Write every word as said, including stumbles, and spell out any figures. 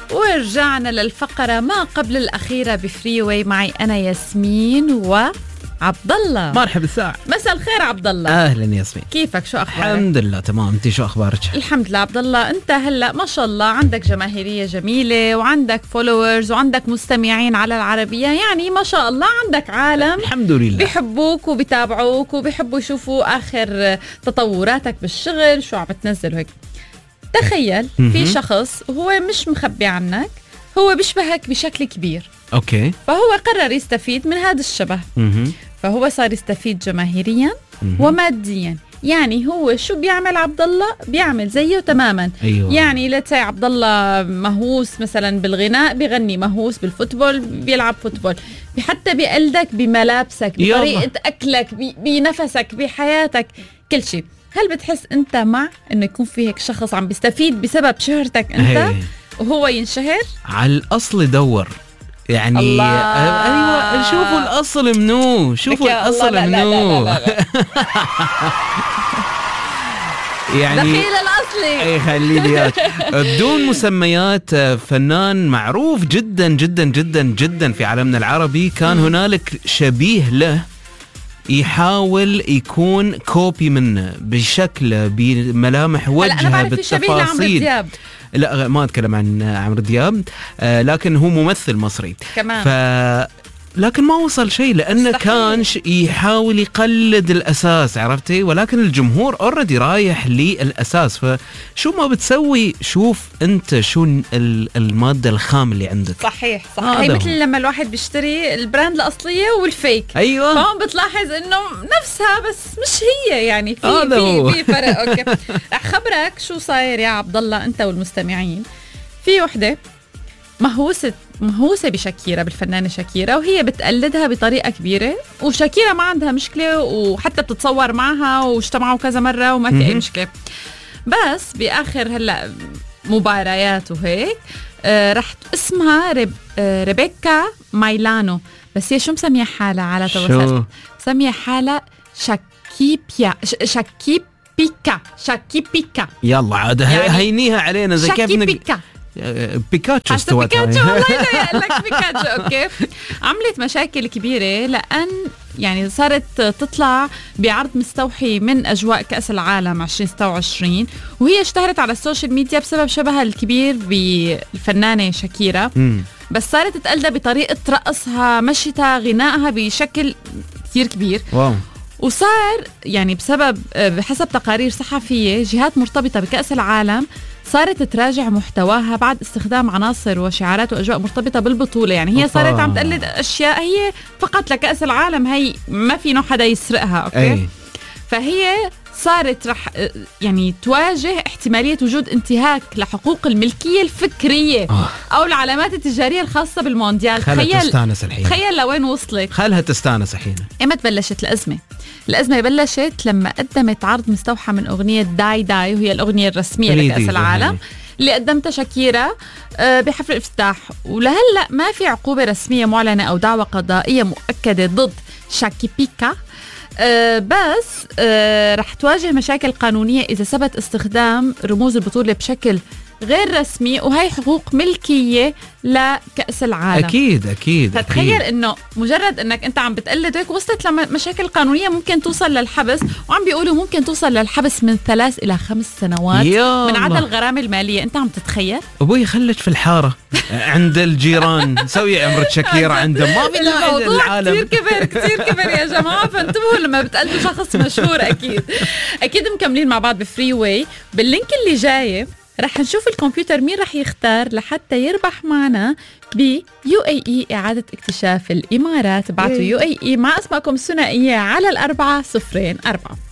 ورجعنا للفقرة ما قبل الأخيرة بفري واي معي أنا ياسمين وعبد الله. مرحبا الساعة. مساء الخير عبد الله. أهلا ياسمين، كيفك؟ شو أخبارك؟ الحمد لله تمام، أنت شو أخبارك؟ الحمد لله عبد الله. أنت هلأ ما شاء الله عندك جماهيرية جميلة وعندك فولورز وعندك مستمعين على العربية، يعني ما شاء الله عندك عالم الحمد لله بيحبوك وبيتابعوك وبيحبوا يشوفوا آخر تطوراتك بالشغل شو عم تنزل هيك. تخيل في شخص وهو مش مخبي عنك، هو بيشبهك بشكل كبير. اوكي. فهو قرر يستفيد من هذا الشبه. مه. فهو صار يستفيد جماهيريا مه. وماديا. يعني هو شو بيعمل عبد الله؟ بيعمل زيه تماما. أيوة. يعني لا تسي عبد الله مهووس مثلا بالغناء بيغني، مهووس بالفوتبول بيلعب فوتبول، حتى بيقلدك بملابسك، بطريقة أكلك، بنفسك، بحياتك، كل شيء. هل بتحس أنت مع إنه يكون في هيك شخص عم بيستفيد بسبب شهرتك أنت هي. وهو ينشهر؟ على الأصل يدور يعني. الله. أيوة، شوفوا الأصل منو، شوفوا الأصل لا منو. لا لا لا لا. يعني دخيل الأصلي. اي خلي لي بدون مسميات، فنان معروف جدا جدا جدا جدا في عالمنا العربي، كان هنالك شبيه له يحاول يكون كوبي منه بشكله، بملامح وجهه، بالتفاصيل. لا ما أتكلم عن عمرو دياب، آه لكن هو ممثل مصري كمان. ف لكن ما وصل شيء لأنه كان يحاول يقلد الأساس، عرفتي؟ ولكن الجمهور أوريدي رايح للأساس. فشو ما بتسوي شوف أنت شو المادة الخام اللي عندك. صحيح صحيح. هي مثل لما الواحد بيشتري البراند الأصلية والفيك. أيوة. فهم بتلاحظ إنه نفسها بس مش هي، يعني في في في فرق. أوكي. رح خبرك شو صاير يا عبد الله أنت والمستمعين. في وحدة مهووسة مهووسة بشاكيرا، بالفنانة شاكيرا، وهي بتقلدها بطريقة كبيرة، وشاكيرا ما عندها مشكلة وحتى بتتصور معها واجتمعوا كذا مرة وما في أي مشكلة. بس بآخر هلأ مباريات وهيك آه رح اسمها ريب آه ريبيكا مايلانو، بس هي شو مسمية حالة على توسط؟ مسمية حالة شاكيبيا شاكيبيكا شاكيبيكا. يلا عاد يعني هينيها علينا زي كيف بيكا. بيكاتشو استوت. بيكاتشو والله لك بيكاتشو. اوكي. عملت مشاكل كبيره لان يعني صارت تطلع بعرض مستوحي من اجواء كاس العالم عشرين ستة وعشرين، وهي اشتهرت على السوشيال ميديا بسبب شبهها الكبير بالفنانه شاكيرا. مم. بس صارت تقلدها بطريقه رقصها، مشيتها، غنائها بشكل كثير كبير. واو. وصار يعني بسبب بحسب تقارير صحفيه جهات مرتبطه بكاس العالم صارت تراجع محتواها بعد استخدام عناصر وشعارات وأجواء مرتبطة بالبطولة. يعني هي صارت عم تقلد أشياء هي فقط لكأس العالم، هي ما في نوع حدا يسرقها. أوكي. أي. فهي صارت رح يعني تواجه احتمالية وجود انتهاك لحقوق الملكية الفكرية أوه. أو العلامات التجارية الخاصة بالمونديال. خلها تستانس الحين. تخيل لوين وصلت. خلها تستانس الحين. إمتى بلشت الأزمة؟ الأزمة بلشت لما قدمت عرض مستوحى من أغنية داي داي، وهي الأغنية الرسمية لكأس العالم اللي قدمتها شاكيرا بحفل الافتتاح. ولهلأ ما في عقوبة رسمية معلنة أو دعوة قضائية مؤكدة ضد شاكيبيكا. أه بس أه رح تواجه مشاكل قانونية إذا ثبت استخدام رموز البطولة بشكل غير رسمي، وهي حقوق ملكية لكأس العالم. أكيد أكيد. فتخيل إنه مجرد إنك أنت عم بتقلد هيك وصلت لمشاكل قانونية ممكن توصل للحبس، وعم بيقولوا ممكن توصل للحبس من ثلاث إلى خمس سنوات من عدا الغرامة المالية. أنت عم تتخيل؟ أبوي خلت في الحارة عند الجيران سوي عمرة شاكيرا عندهم، ما في الموضوع كتير كبير كتير كبير يا جماعة. فانتبهوا لما بتقلدوا شخص مشهور. أكيد أكيد مكملين مع بعض بفري واي. باللينك اللي جاي رح نشوف الكمبيوتر مين رح يختار لحتى يربح معنا ب يو إيه إي إعادة اكتشاف الإمارات. بعتوا يو إيه إي مع أسماءكم الثنائية على الأربعة صفرين أربعة.